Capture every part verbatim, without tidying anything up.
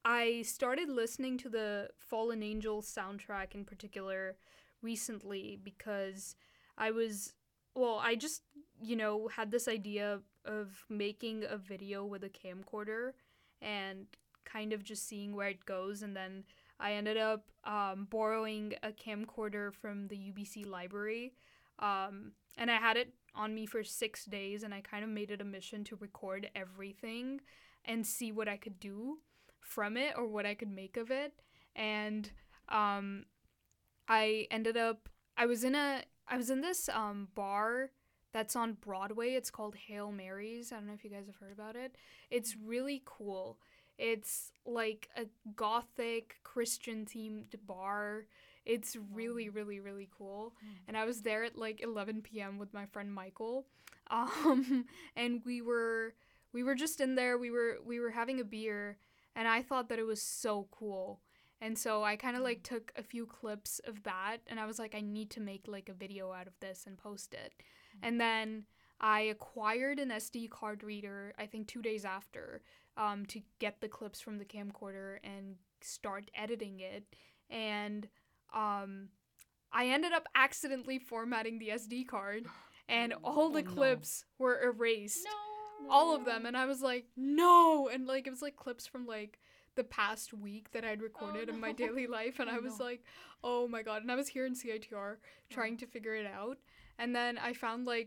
I started listening to the Fallen Angels soundtrack in particular recently because I was, well, I just, you know, had this idea of making a video with a camcorder and kind of just seeing where it goes. And then I ended up um, borrowing a camcorder from the U B C library. Um, and I had it on me for six days, and I kind of made it a mission to record everything and see what I could do from it or what I could make of it. And um, I ended up I was in a I was in this um, bar that's on Broadway. It's called Hail Marys. I don't know if you guys have heard about it. It's really cool. It's like a gothic Christian themed bar. It's really, really, really cool. And I was there at like eleven p.m. with my friend Michael. Um, and we were we were just in there. We were we were having a beer, and I thought that it was so cool. And so I kind of like took a few clips of that, and I was like, I need to make like a video out of this and post it. And then I acquired an S D card reader, I think two days after, um, to get the clips from the camcorder and start editing it. And um, I ended up accidentally formatting the S D card, and all the Oh, no. clips were erased. No. All of them. And I was like, no. And like, it was like clips from like the past week that I'd recorded Oh, in my no. daily life. And Oh, I was no. like, oh my God. And I was here in C I T R trying to figure it out. And then I found like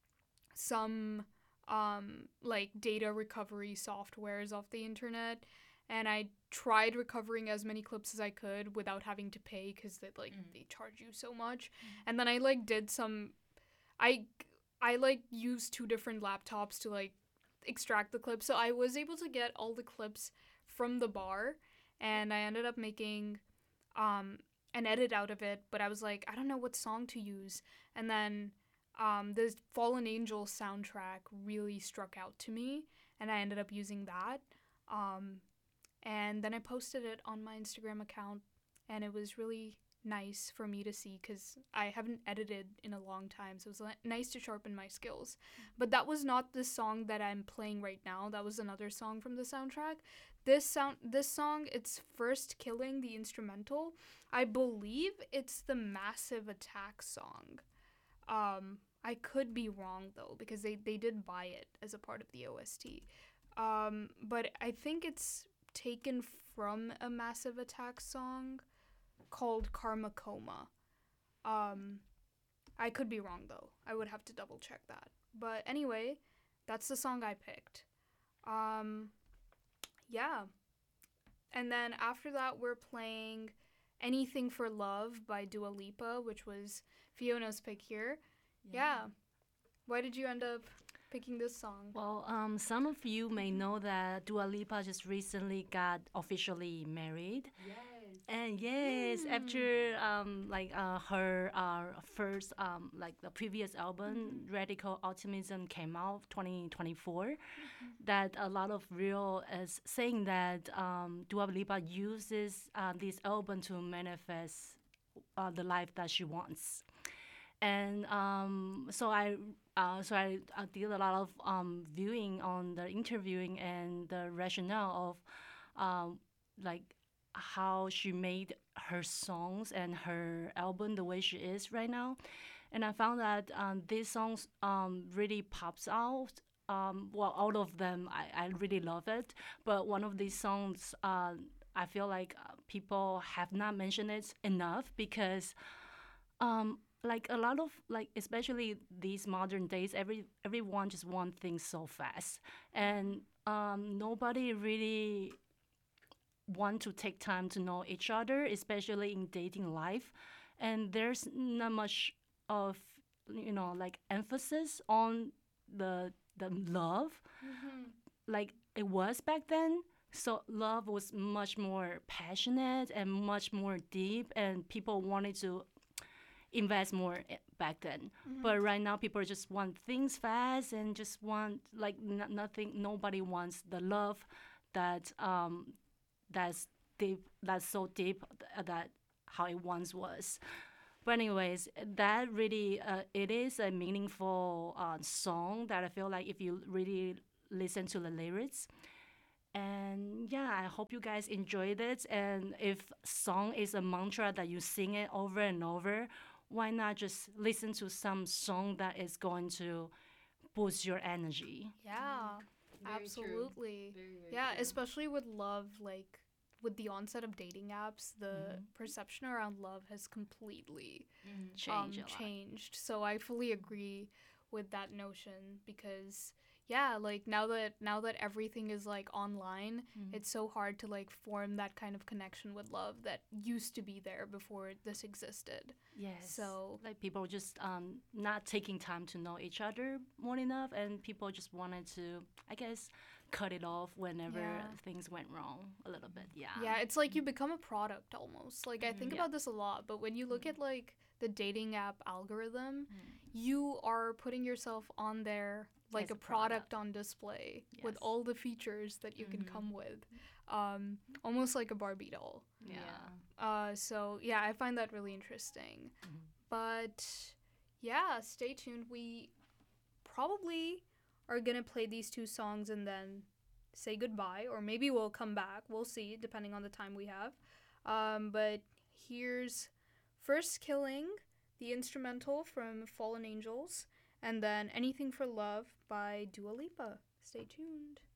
some um like data recovery softwares off the internet, and I tried recovering as many clips as I could without having to pay because they like Mm. they charge you so much. And then I like did some I I like used two different laptops to like extract the clips. So I was able to get all the clips from the bar, and I ended up making um an edit out of it, but I was like, I don't know what song to use. And then um the Fallen Angel soundtrack really struck out to me, and I ended up using that. Um and then I posted it on my Instagram account, and it was really nice for me to see because I haven't edited in a long time, so it was li- nice to sharpen my skills. But that was not the song that I'm playing right now. That was another song from the soundtrack. This sound, this song, it's First Killing, the instrumental. I believe it's the Massive Attack song. Um, I could be wrong though because they they did buy it as a part of the O S T. Um, but I think it's taken from a Massive Attack song called Karma Coma. Um, I could be wrong though. I would have to double check that. But anyway, that's the song I picked. Um, yeah. And then after that, we're playing Anything for Love by Dua Lipa, which was Fiona's pick here. Yeah. Why did you end up picking this song? Well, um, some of you may know that Dua Lipa just recently got officially married. Yes. And yes, Mm. after um like uh her uh first um like the previous album Radical Optimism came out twenty twenty-four, that a lot of real is saying that um Dua Lipa uses uh, this album to manifest uh, the life that she wants. And um, so I uh, so I, I did a lot of um, viewing on the interviewing and the rationale of um, like how she made her songs and her album the way she is right now. And I found that um, these songs um, really pops out. Um, well, all of them, I, I really love it. But one of these songs, uh, I feel like uh, people have not mentioned it enough because um, like a lot of like especially these modern days, every everyone just want things so fast, and um, nobody really want to take time to know each other, especially in dating life, and there's not much of you know like emphasis on the the love like it was back then. So love was much more passionate and much more deep, and people wanted to invest more i- back then. But right now, people just want things fast and just want like n- nothing. Nobody wants the love that um that's deep. That's so deep th- that how it once was. But anyways, that really uh, it is a meaningful uh, song that I feel like if you really listen to the lyrics, And yeah, I hope you guys enjoyed it. And if song is a mantra that you sing it over and over, why not just listen to some song that is going to boost your energy? Yeah, Very true. absolutely. Very, very Yeah, true. especially with love, like with the onset of dating apps, the Mhm. perception around love has completely Mm. Change um a lot. changed. So I fully agree with that notion because yeah, like now that now that everything is like online, Mhm. it's so hard to like form that kind of connection with love that used to be there before this existed. Yes. So like people just um not taking time to know each other more enough, and people just wanted to, I guess, cut it off whenever yeah. things went wrong a little bit. Yeah. Yeah, it's like you become a product almost. Like I think Yeah. about this a lot, but when you look at like the dating app algorithm, Mm. you are putting yourself on there like As a a product product. on display with Yes. all the features that you can Mhm. come with. Um almost like a Barbie doll. Yeah. Uh so yeah, I find that really interesting. Mhm. But yeah, stay tuned. We probably are going to play these two songs and then say goodbye, or maybe we'll come back. We'll see, depending on the time we have. Um, but here's First Killing, the instrumental from Fallen Angels, and then Anything for Love by Dua Lipa. Stay tuned.